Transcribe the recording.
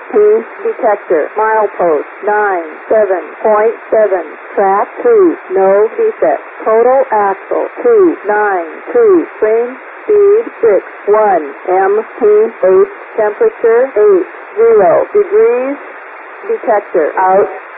detector, milepost 97.7, track 2, no defect, total axle 292, spring speed 6, 1, MPH, temperature 8, 0 degrees, detector out.